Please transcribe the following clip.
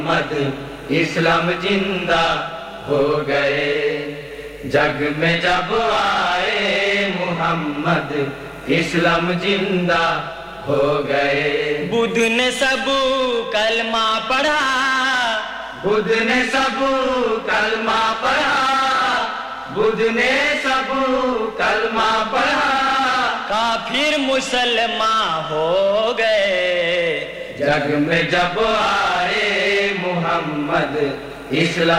मत इस्लाम जिंदा हो गए। जग में जब आए मोहम्मद इस्लाम जिंदा हो गए। बुद्ध ने सब कलमा पढ़ा, बुद्ध ने सब कलमा पढ़ा, बुद्ध ने सब कलमा पढ़ा, काफिर मुसलमान हो गए। जग में जब आए मोहम्मद इस्लाम